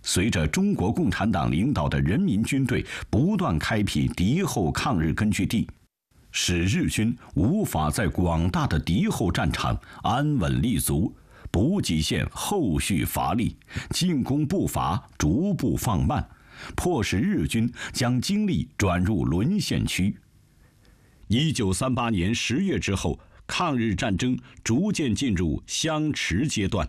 随着中国共产党领导的人民军队不断开辟敌后抗日根据地，使日军无法在广大的敌后战场安稳立足，补给线后续乏力，进攻步伐逐步放慢，迫使日军将精力转入沦陷区。1938年10月之后，抗日战争逐渐进入相持阶段。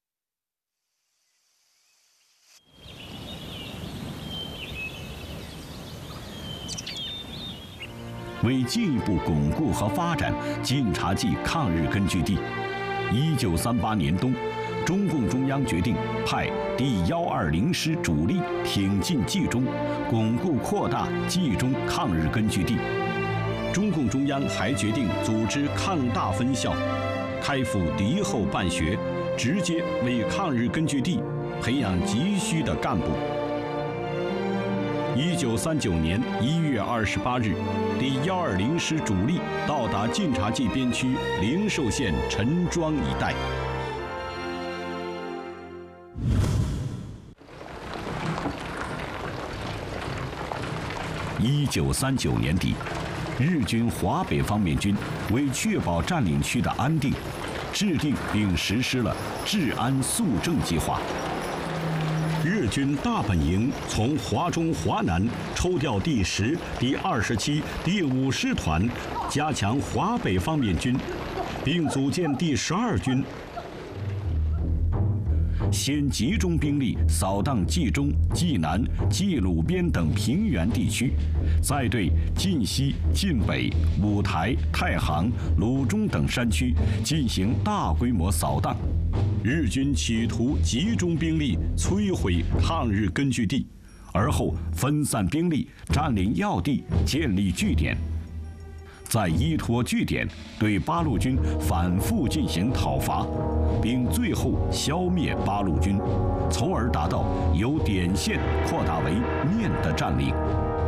为进一步巩固和发展晋察冀抗日根据地，1938年冬，中共中央决定派第120师主力挺进冀中，巩固扩大冀中抗日根据地。中共中央还决定组织抗大分校，开赴敌后办学，直接为抗日根据地培养急需的干部。1939年1月28日，第120师主力到达晋察冀边区灵寿县陈庄一带。1939年底，日军华北方面军为确保占领区的安定，制定并实施了治安肃正计划。日军大本营从华中、华南抽调第10、第27、第5师团，加强华北方面军，并组建第12军。先集中兵力扫荡冀中、冀南、冀鲁边等平原地区，再对晋西、晋北、五台、太行、鲁中等山区进行大规模扫荡。日军企图集中兵力摧毁抗日根据地，而后分散兵力占领要地，建立据点，再依托据点对八路军反复进行讨伐，并最后消灭八路军，从而达到由点线扩大为面的占领。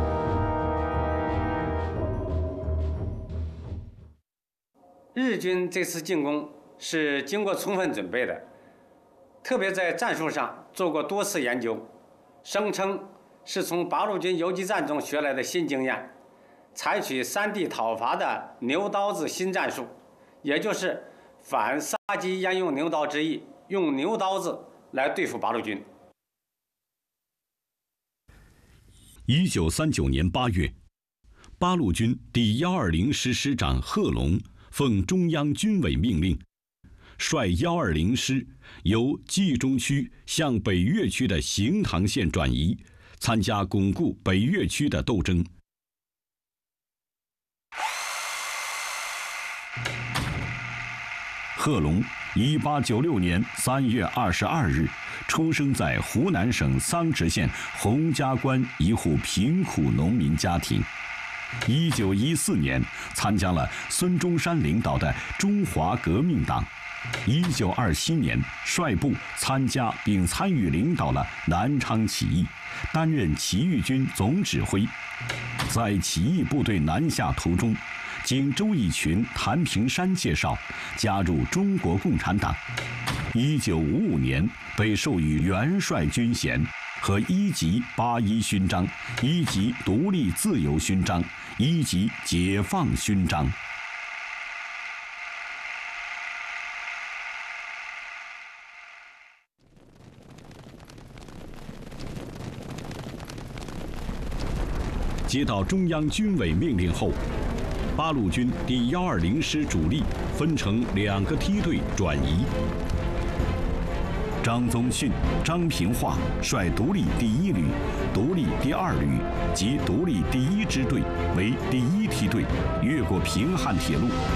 日军这次进攻是经过充分准备的，特别在战术上做过多次研究，声称是从八路军游击战中学来的新经验，采取3地讨伐的牛刀子新战术，也就是反杀鸡焉用牛刀之意，用牛刀子来对付八路军。 1939年8月，八路军第120师师长贺龙奉中央军委命令，率120师由冀中区向北岳区的行唐县转移，参加巩固北岳区的斗争。贺龙1896年3月22日出生在湖南省桑植县洪家关一户贫苦农民家庭。1914年参加了孙中山领导的中华革命党。1927年率部参加并参与领导了南昌起义，担任起义军总指挥。在起义部队南下途中，经周逸群、谭平山介绍，加入中国共产党。1955年被授予元帅军衔和1级81勋章、1级独立自由勋章、1级解放勋章。接到中央军委命令后，八路军第120师主力分成2个梯队转移。张宗逊、张平化率独立第1旅、独立第2旅及独立第1支队为第1梯队，越过平汉铁路